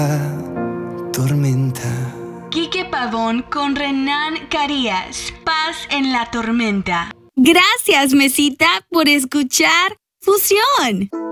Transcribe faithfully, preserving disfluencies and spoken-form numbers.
tormenta. Quique Pavón con Renan Carías. Paz en la tormenta. Gracias, Mesita, por escuchar Fusión.